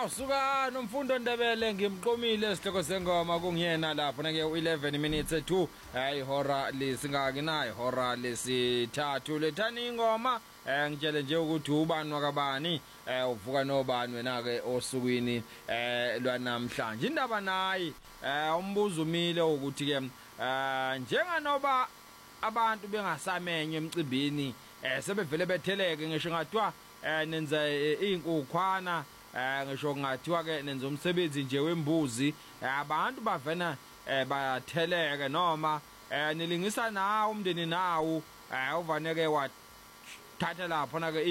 suka nomfundo Ndebele ngimqomile isihloko sengoma kungiyena lapho ke u11 minutes to ihora lisingaki nayo ihora lesithathu lethani ingoma ngitshele nje ukuthi ubani wakabani uvuka nobani wena ke osukwini lwanamhlanje indaba nayi umbuzo umile ukuthi ke njenganoba abantu bengasamenye emcimbini sebevele betheleke ngisho ngathiwa nenza inkukhwana ngisho ngathiwa ke nenza umsebenzi nje wembuzi abantu bavena batheleke noma nilingisa nawo umndeni nawo uvaneke wathatha lapho na ke